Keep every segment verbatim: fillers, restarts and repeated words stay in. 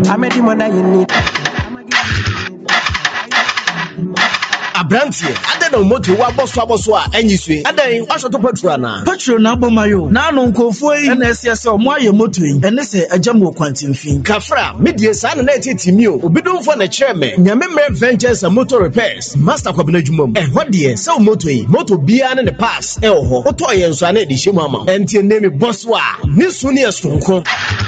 I'm a demon that you need. Abrantie, ada na moto wa boso aboso a anyisue. Adan wa shoto petrol na. Petrol na abomayo. Na anu nkofo yi na esiase o mo aye moto yi. Ene se agamo kwantimfin. Kafra, medie sa na etitimi o. Obidumfo na kyereme. Nyamemre Ventures and Motor Repairs. Master kwabena dwumam. Eh hodie se o moto yi. Moto bia na ne pass e wo ho. Oto ye nso ana de hyemu ama. Entie name boss wa. Ni su ne esonko.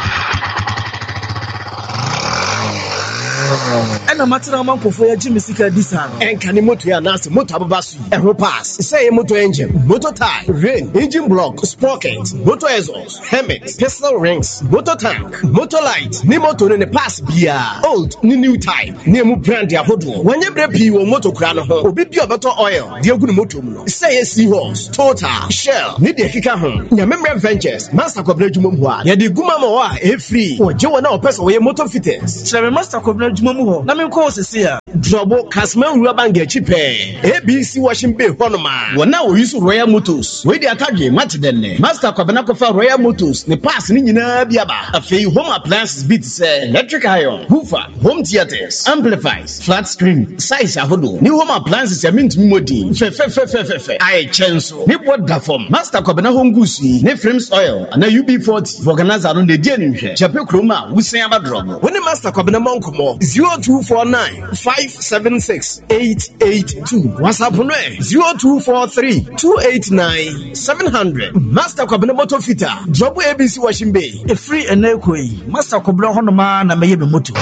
Ena matira mankofo ya jimi sika disa no. Enka ni moto ya nase moto ababasu. Ehro pass. Say motor engine, motor tire, rain, engine block, sprocket, motor exhaust, helmet, pistol rings, motor tank, motor light. Ni motor ne pass bia. Old ni new type. Ni mu brand ya hodo. Wanye bre pi wo motor kura no ho. Obi bi obeto oil. Di agu ni motor mu no. Say Seahorse, Total, Shell. Ni de kika ho. Nyamemre Ventures. Master kwabena dwumam ho a. Ye de guma ma wa e free. O je wona o person wo ye motor fitters. Chere Master kwabena dwumam ho. Na me ko sese ya. Drobo Kasman Ruabanga chipe. A B C washing bay honoma. Wana wo use Royal Motors. We dey atadwe match den. Master kwabena kofa Royal Motors. Ne pass ni nyina biaba. Afei home appliances bit say electric iron, hoofer, home theaters, amplifiers, flat screen, size ahodo. Ni home appliances ya mintumi modi. Fe fe fe fe fe fe. Ai chenso. Ni bod da form. Master kwabena home goods yi. Ne frames oil na U B forty. Organizer no de die ni hwe. Chape kroma wusen abadrobo. Woni Master kwabena monkomo zero two four nine five seven six eight eight two. WhatsApp no zero two four three two eight nine seven hundred. Master kwabena motor fitter. Drop A B C washing bay. E free eneko yi. Master kwabena honoma na meye be motor.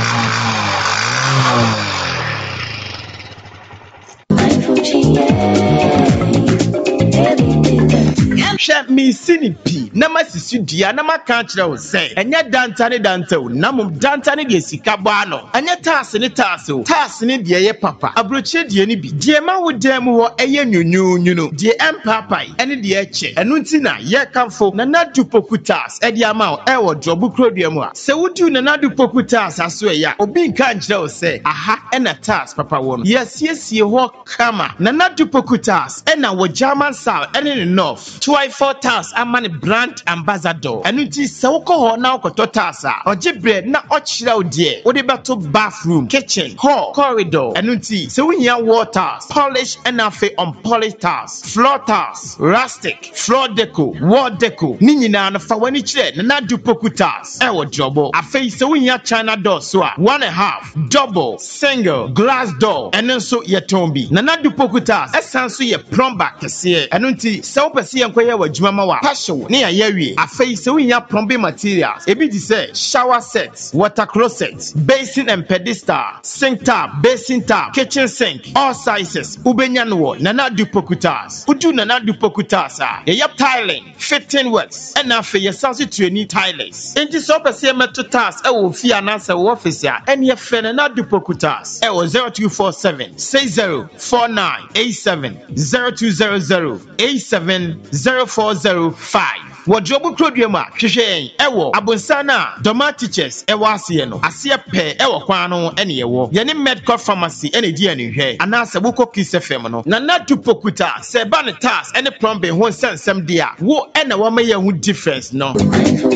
Shep me sini pi na masisi dua na maka kire wo se enya danta ne danta wo na mum danta ne de sika bo ano enya taas ne taas wo taas ne de ye papa abroche de ne bi de ma wo dem ho eye nyunyunyu no de empapai ene de eche enu nti na ye kanfo na nadu pokutas e de ama wo e wo drobu krodua mu a se wudu na nadu pokutas aso e ya obi nka kire wo se aha e na taas papa wo no yes yes ye ho kama na nadu pokutas e na wo German South ene ne North four tas amani brand ambassador enu ti se wo ko ho na okoto tas a ogibre na ochira odie wo de beto bathroom kitchen hall corridor enu ti se wo hia waters polish and afi on polish tas floor tas rustic floor deco wall deco ni nyina na fa wani kire na na dupoku tas e wo jobo afi se wo hia china door so a one and a half double single glass door enu so ye tombi na na dupoku tas esan so ye plumber kese enu ti se wo pese ye nkoye wajuma ma wa passion ne ya yawie afei se wo hia plumbing materials ebi di say shower sets water closet basin and pedestal sink tap basin tap kitchen sink all sizes ubenya no na na dupokutas udu na na dupokutas a ye yap tiling fitting works and afei ye sanse training tilers enti so pese meto tas e wo fi ananse wo office a ene ye fe na dupokutas e wo zero two four seven six zero four nine eight seven zero two zero zero eight seven zero four zero five. Wodrobu krodua ma hwehwe ewo abonsana doma teachers ewo ase no ase pe ewo kwan no ene yewo ye ne medical pharmacy ene di ane hwe anase buko kisefem no na na tupokuta se ba ne tas ene plumbing ho sensem dia wo ene wo ma ye hu difference no.